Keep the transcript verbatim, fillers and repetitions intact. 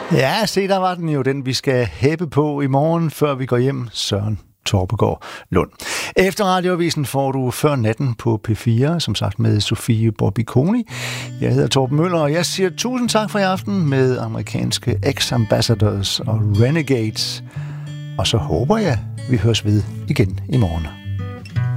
Ja, se, der var den jo, den vi skal hæppe på i morgen, før vi går hjem. Søren Torpegaard Lund. Efter Radioavisen får du Før natten på P fire, som sagt med Sofie Borbiconi. Jeg hedder Torben Møller, og jeg siger tusind tak for i aften med amerikanske Ex-Ambassadors og Renegades. Og så håber jeg, vi høres ved igen i morgen.